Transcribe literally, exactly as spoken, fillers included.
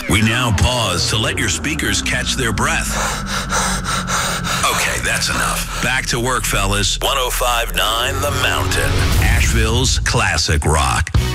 We now pause to let your speakers catch their breath. Okay, that's enough. Back to work, fellas. one oh five point nine The Mountain, Asheville's classic rock.